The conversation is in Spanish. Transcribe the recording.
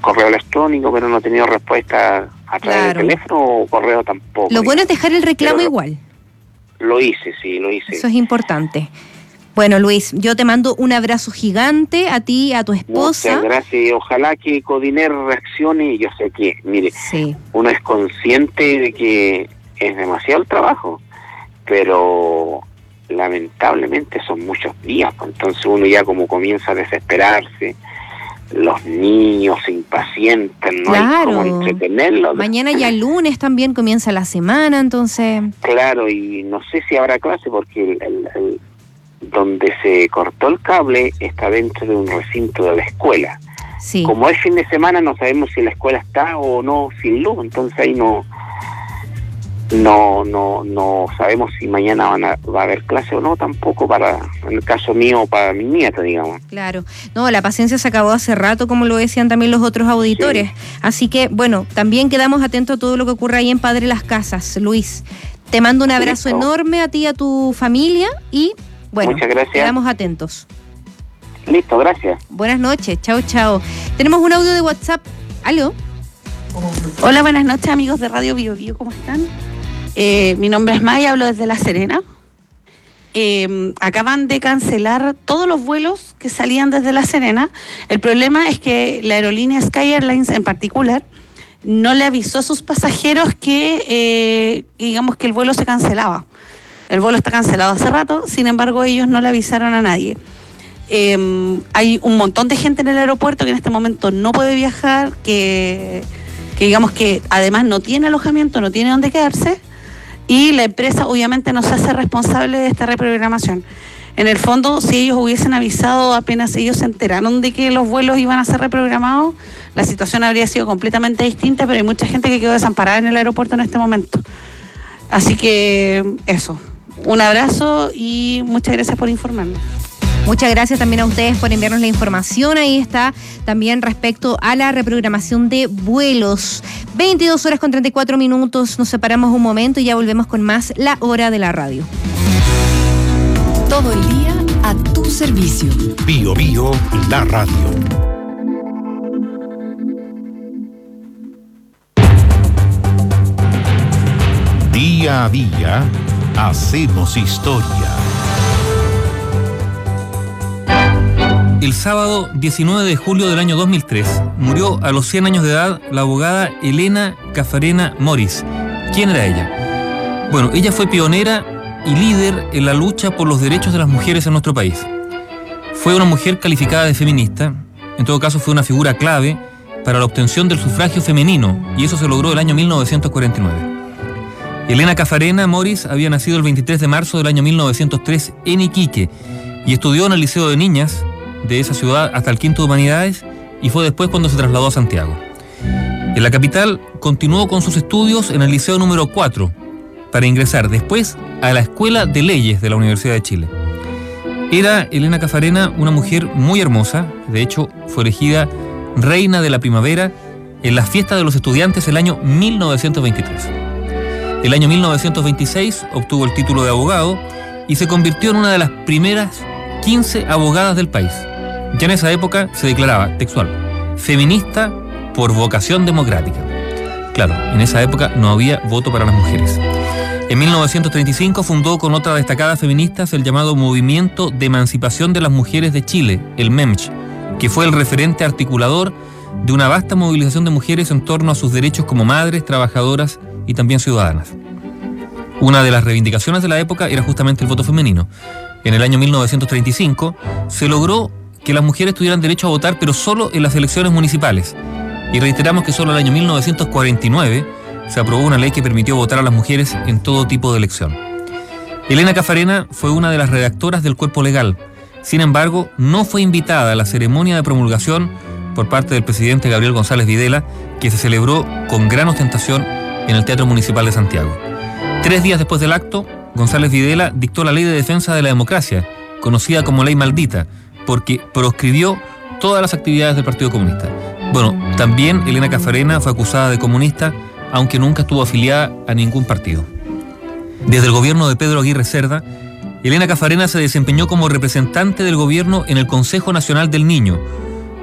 correo electrónico, pero no he tenido respuesta a través del teléfono o correo tampoco. Lo bueno es dejar el reclamo igual. Lo hice, sí, lo hice. Eso es importante. Bueno, Luis, yo te mando un abrazo gigante a ti, a tu esposa. Muchas gracias. Ojalá que Codiner reaccione. Yo sé que, mire, uno es consciente de que es demasiado el trabajo, pero lamentablemente son muchos días. Entonces uno ya como comienza a desesperarse. Los niños se impacientan, no hay cómo entretenerlos. Mañana ya el lunes también comienza la semana, entonces... Claro, y no sé si habrá clase porque el donde se cortó el cable está dentro de un recinto de la escuela. Sí. Como es fin de semana no sabemos si la escuela está o no sin luz, entonces ahí no sabemos si mañana va a haber clase o no, tampoco en el caso mío, para mi nieta, digamos. Claro, no, la paciencia se acabó hace rato, como lo decían también los otros auditores. Sí. Así que, bueno, también quedamos atentos a todo lo que ocurra ahí en Padre Las Casas. Luis, te mando un abrazo enorme a ti y a tu familia y, bueno, muchas gracias. Quedamos atentos. Listo, gracias. Buenas noches, chao, chao. Tenemos un audio de WhatsApp. ¿Aló? Hola, buenas noches, amigos de Radio Bio Bio, ¿cómo están? Mi nombre es Maya, hablo desde La Serena. Acaban de cancelar todos los vuelos que salían desde La Serena. El problema es que la aerolínea Sky Airlines en particular no le avisó a sus pasajeros que, digamos, que el vuelo se cancelaba. El vuelo está cancelado hace rato, sin embargo ellos no le avisaron a nadie. Hay un montón de gente en el aeropuerto que en este momento no puede viajar, que digamos que además no tiene alojamiento, no tiene dónde quedarse, y la empresa obviamente no se hace responsable de esta reprogramación. En el fondo, si ellos hubiesen avisado apenas ellos se enteraron de que los vuelos iban a ser reprogramados, la situación habría sido completamente distinta, pero hay mucha gente que quedó desamparada en el aeropuerto en este momento. Así que eso, un abrazo y muchas gracias por informarnos. Muchas gracias también a ustedes por enviarnos la información. Ahí está también respecto a la reprogramación de vuelos. 22:34. Nos separamos un momento y ya volvemos con más La Hora de la Radio. Todo el día a tu servicio. Bio Bio, la radio. Día a día hacemos historia. El sábado 19 de julio del año 2003 murió a los 100 años de edad la abogada Elena Cafarena Morris. ¿Quién era ella? Bueno, ella fue pionera y líder en la lucha por los derechos de las mujeres en nuestro país. Fue una mujer calificada de feminista, en todo caso fue una figura clave para la obtención del sufragio femenino, y eso se logró el año 1949. Elena Cafarena Morris había nacido el 23 de marzo del año 1903 en Iquique y estudió en el Liceo de Niñas de esa ciudad hasta el quinto de Humanidades, y fue después cuando se trasladó a Santiago. En la capital continuó con sus estudios en el Liceo número 4 para ingresar después a la Escuela de Leyes de la Universidad de Chile. Era Elena Cafarena una mujer muy hermosa, de hecho fue elegida reina de la primavera en las fiestas de los estudiantes el año 1923. El año 1926 obtuvo el título de abogado y se convirtió en una de las primeras 15 abogadas del país. Ya en esa época se declaraba, textual, feminista por vocación democrática. Claro, en esa época no había voto para las mujeres. En 1935 fundó con otras destacadas feministas el llamado Movimiento de Emancipación de las Mujeres de Chile, el MEMCH, que fue el referente articulador de una vasta movilización de mujeres en torno a sus derechos como madres, trabajadoras y también ciudadanas. Una de las reivindicaciones de la época era justamente el voto femenino. En el año 1935 se logró que las mujeres tuvieran derecho a votar, pero solo en las elecciones municipales. Y reiteramos que solo en el año 1949 se aprobó una ley que permitió votar a las mujeres en todo tipo de elección. Elena Cafarena fue una de las redactoras del cuerpo legal. Sin embargo, no fue invitada a la ceremonia de promulgación por parte del presidente Gabriel González Videla, que se celebró con gran ostentación en el Teatro Municipal de Santiago. 3 días después del acto, González Videla dictó la Ley de Defensa de la Democracia, conocida como Ley Maldita, porque proscribió todas las actividades del Partido Comunista. Bueno, también Elena Cafarena fue acusada de comunista, aunque nunca estuvo afiliada a ningún partido. Desde el gobierno de Pedro Aguirre Cerda, Elena Cafarena se desempeñó como representante del gobierno en el Consejo Nacional del Niño,